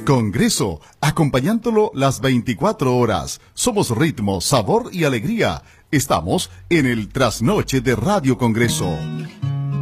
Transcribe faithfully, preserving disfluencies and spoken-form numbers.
Congreso, acompañándolo las veinticuatro horas. Somos ritmo, sabor y alegría. Estamos en el trasnoche de Radio Congreso.